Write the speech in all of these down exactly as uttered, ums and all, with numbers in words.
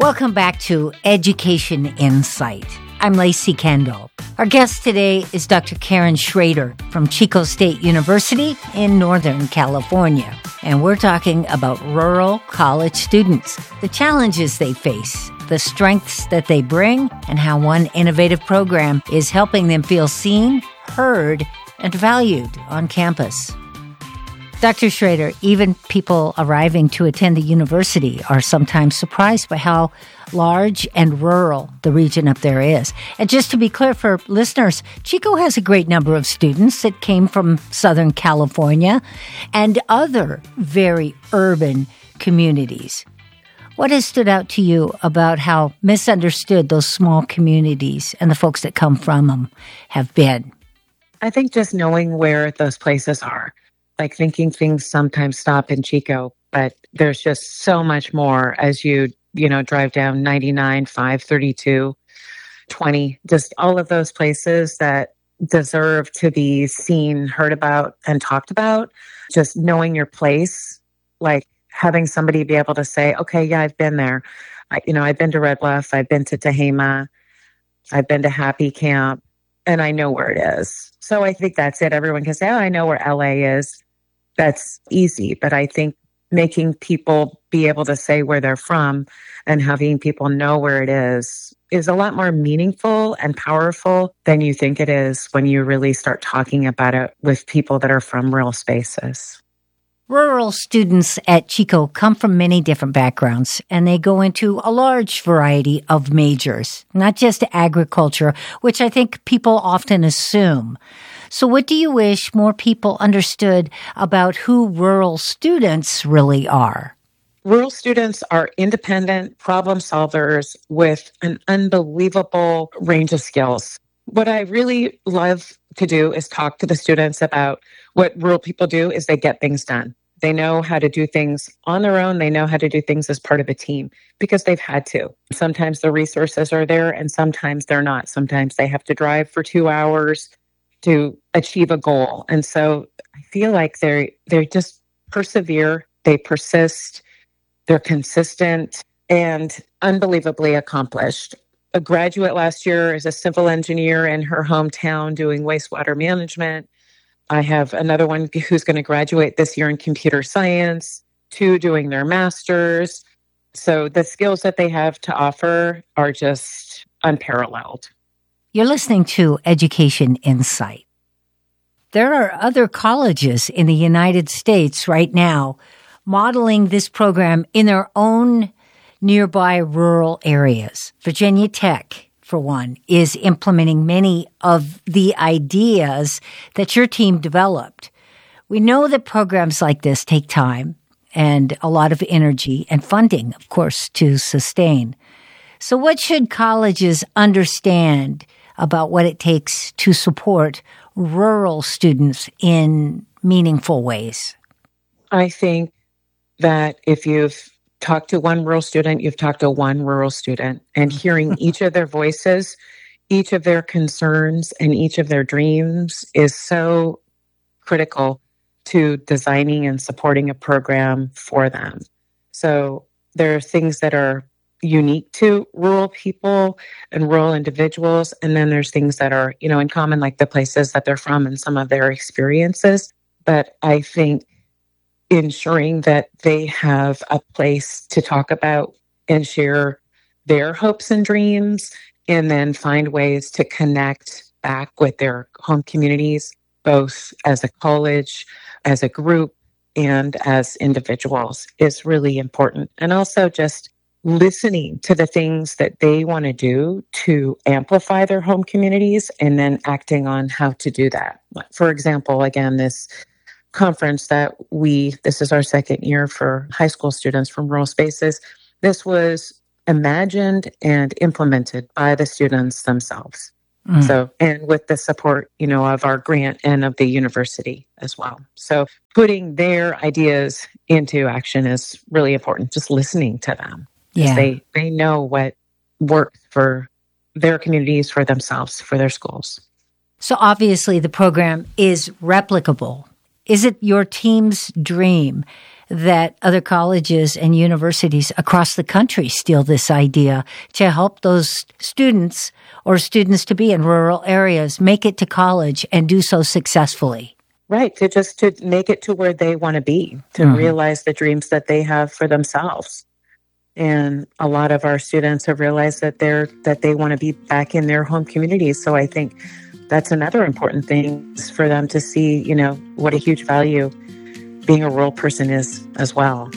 Welcome back to Education Insight. I'm Lacey Kendall. Our guest today is Doctor Karen Schrader from Chico State University in Northern California. And we're talking about rural college students, the challenges they face, the strengths that they bring, and how one innovative program is helping them feel seen, heard, and valued on campus. Doctor Schrader, even people arriving to attend the university are sometimes surprised by how large and rural the region up there is. And just to be clear for listeners, Chico has a great number of students that came from Southern California and other very urban communities. What has stood out to you about how misunderstood those small communities and the folks that come from them have been? I think just knowing where those places are. Like thinking things sometimes stop in Chico, but there's just so much more as you, you know, drive down ninety-nine, five, thirty-two, twenty, just all of those places that deserve to be seen, heard about, and talked about. Just knowing your place, like having somebody be able to say, okay, yeah, I've been there. I, you know, I've been to Red Bluff, I've been to Tehama, I've been to Happy Camp, and I know where it is. So I think that's it. Everyone can say, oh, I know where L A is. That's easy, but I think making people be able to say where they're from and having people know where it is is a lot more meaningful and powerful than you think it is when you really start talking about it with people that are from real spaces. Rural students at Chico come from many different backgrounds, and they go into a large variety of majors, not just agriculture, which I think people often assume. So what do you wish more people understood about who rural students really are? Rural students are independent problem solvers with an unbelievable range of skills. What I really love to do is talk to the students about what rural people do is they get things done. They know how to do things on their own. They know how to do things as part of a team because they've had to. Sometimes the resources are there and sometimes they're not. Sometimes they have to drive for two hours to achieve a goal. And so I feel like they they just persevere, they persist, they're consistent and unbelievably accomplished. A graduate last year is a civil engineer in her hometown doing wastewater management. I have another one who's going to graduate this year in computer science, two doing their masters. So the skills that they have to offer are just unparalleled. You're listening to Education Insight. There are other colleges in the United States right now modeling this program in their own nearby rural areas. Virginia Tech, for one, is implementing many of the ideas that your team developed. We know that programs like this take time and a lot of energy and funding, of course, to sustain. So what should colleges understand about what it takes to support rural students in meaningful ways? I think that if you've talked to one rural student, you've talked to one rural student, and hearing each of their voices, each of their concerns, and each of their dreams is so critical to designing and supporting a program for them. So there are things that are unique to rural people and rural individuals. And then there's things that are, you know, in common, like the places that they're from and some of their experiences. But I think ensuring that they have a place to talk about and share their hopes and dreams, and then find ways to connect back with their home communities, both as a college, as a group, and as individuals is really important. And also just listening to the things that they want to do to amplify their home communities and then acting on how to do that. For example, again, this conference that we, this is our second year for high school students from rural spaces. This was imagined and implemented by the students themselves. Mm. So, and with the support, you know, of our grant and of the university as well. So putting their ideas into action is really important. Just listening to them. Yeah. They, they know what works for their communities, for themselves, for their schools. So obviously the program is replicable. Is it your team's dream that other colleges and universities across the country steal this idea to help those students or students to be in rural areas make it to college and do so successfully. Right, to just to make it to where they want to be, to mm-hmm. realize the dreams that they have for themselves. And a lot of our students have realized that they're that they want to be back in their home communities. So I think that's another important thing for them to see, you know, what a huge value being a rural person is as well.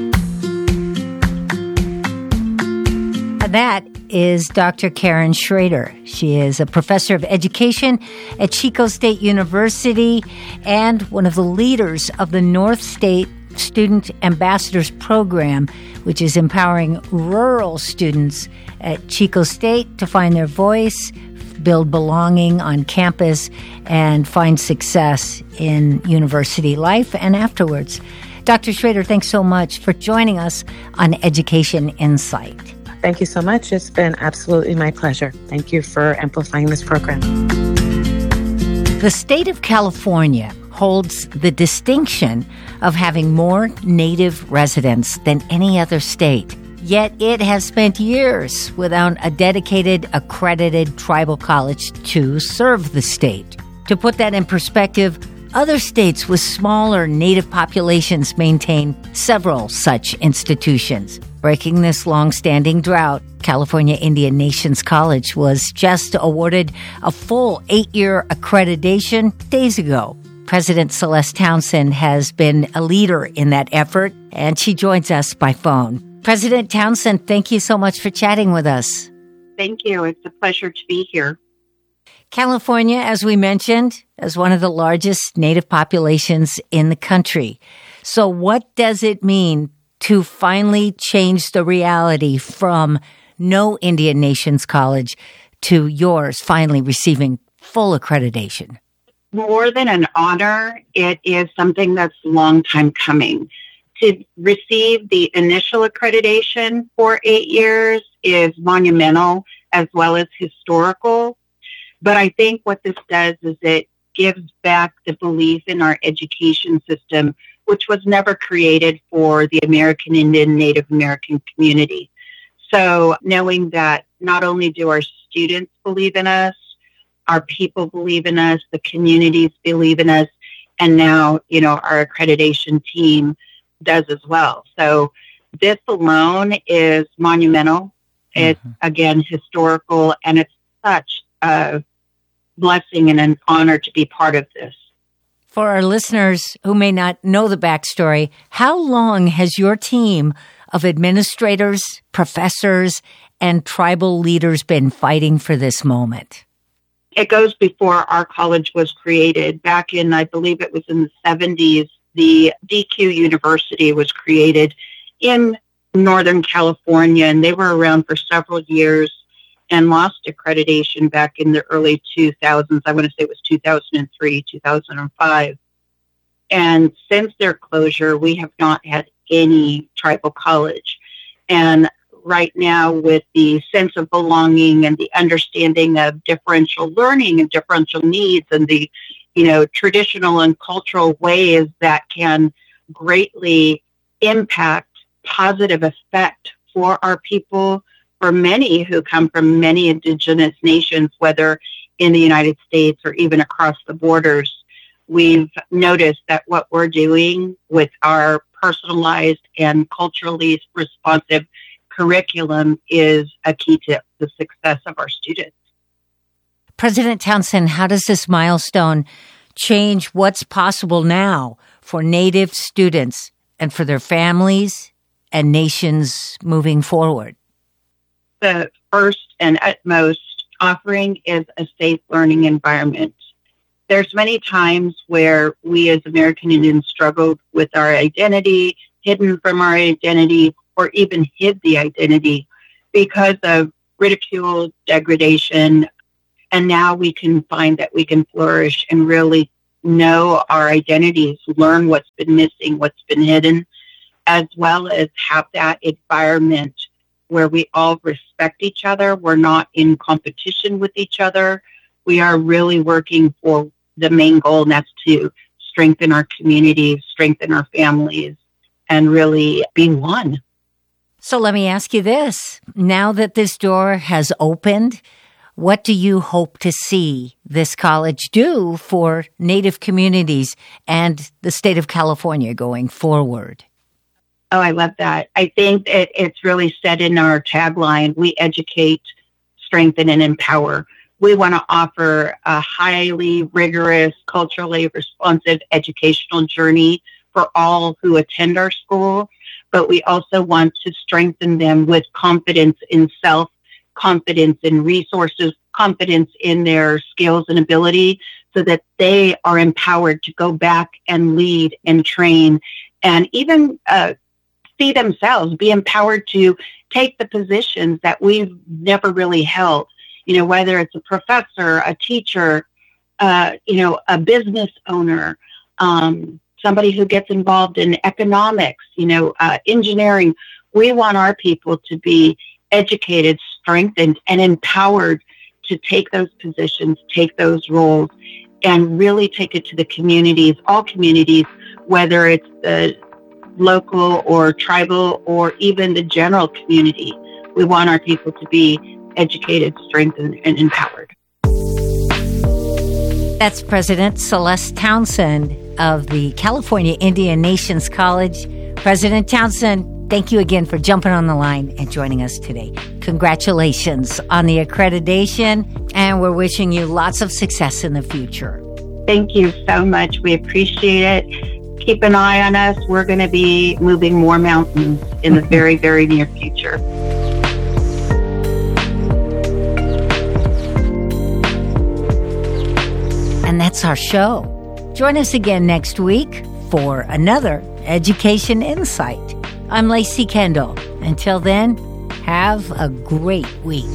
That is Doctor Karen Schrader. She is a professor of education at Chico State University and one of the leaders of the North State Student Ambassadors Program, which is empowering rural students at Chico State to find their voice, build belonging on campus, and find success in university life and afterwards. Doctor Schrader, thanks so much for joining us on Education Insight. Thank you so much. It's been absolutely my pleasure. Thank you for amplifying this program. The state of California holds the distinction of having more Native residents than any other state. Yet it has spent years without a dedicated, accredited tribal college to serve the state. To put that in perspective, other states with smaller Native populations maintain several such institutions. Breaking this long-standing drought, California Indian Nations College was just awarded a full eight-year accreditation days ago. President Celeste Townsend has been a leader in that effort, and she joins us by phone. President Townsend, thank you so much for chatting with us. Thank you. It's a pleasure to be here. California, as we mentioned, is one of the largest Native populations in the country. So what does it mean to finally change the reality from no Indian Nations College to yours finally receiving full accreditation? More than an honor, it is something that's a long time coming. To receive the initial accreditation for eight years is monumental as well as historical. But I think what this does is it gives back the belief in our education system, which was never created for the American Indian Native American community. So knowing that not only do our students believe in us, our people believe in us, the communities believe in us, and now, you know, our accreditation team does as well. So this alone is monumental. It's, mm-hmm. again, historical, and it's such a blessing and an honor to be part of this. For our listeners who may not know the backstory, how long has your team of administrators, professors, and tribal leaders been fighting for this moment? It goes before our college was created. Back in, I believe it was in the seventies, the D Q University was created in Northern California, and they were around for several years and lost accreditation back in the early two thousands. I want to say it was two thousand three, two thousand five. And since their closure, we have not had any tribal college. And right now, with the sense of belonging and the understanding of differential learning and differential needs and the, you know, traditional and cultural ways that can greatly impact positive effect for our people, for many who come from many indigenous nations, whether in the United States or even across the borders, we've noticed that what we're doing with our personalized and culturally responsive curriculum is a key to the success of our students. President Townsend, how does this milestone change what's possible now for Native students and for their families and nations moving forward? The first and utmost offering is a safe learning environment. There's many times where we as American Indians struggled with our identity, hidden from our identity, or even hid the identity because of ridicule, degradation. And now we can find that we can flourish and really know our identities, learn what's been missing, what's been hidden, as well as have that environment where we all respect each other. We're not in competition with each other. We are really working for the main goal, and that's to strengthen our communities, strengthen our families, and really be one. So let me ask you this. Now that this door has opened, what do you hope to see this college do for Native communities and the state of California going forward? Oh, I love that. I think it, it's really said in our tagline, we educate, strengthen, and empower. We want to offer a highly rigorous, culturally responsive educational journey for all who attend our school, but we also want to strengthen them with confidence in self, confidence in resources, confidence in their skills and ability, so that they are empowered to go back and lead and train and even uh, see themselves, be empowered to take the positions that we've never really held. You know, whether it's a professor, a teacher, uh, you know, a business owner, um, somebody who gets involved in economics, you know, uh, engineering. We want our people to be educated, strengthened, and empowered to take those positions, take those roles, and really take it to the communities, all communities, whether it's the local or tribal or even the general community. We want our people to be educated, strengthened, and empowered. That's President Celeste Townsend of the California Indian Nations College. President Townsend, thank you again for jumping on the line and joining us today. Congratulations on the accreditation, and we're wishing you lots of success in the future. Thank you so much. We appreciate it. Keep an eye on us. We're going to be moving more mountains in the very, very near future. And that's our show. Join us again next week for another Education Insight. I'm Lacey Kendall. Until then, have a great week.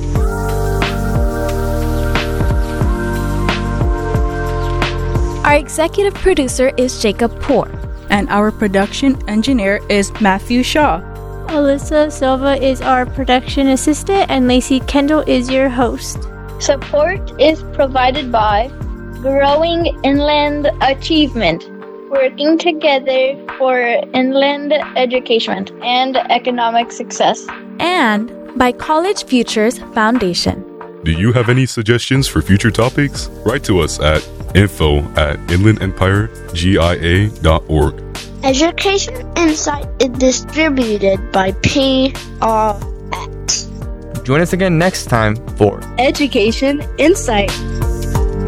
Our executive producer is Jacob Poor. And our production engineer is Matthew Shaw. Alyssa Silva is our production assistant, and Lacey Kendall is your host. Support is provided by Growing Inland Achievement, working together for inland education and economic success. And by College Futures Foundation. Do you have any suggestions for future topics? Write to us at info at inland empire G I A dot org. Education Insight is distributed by P R X. Join us again next time for Education Insight.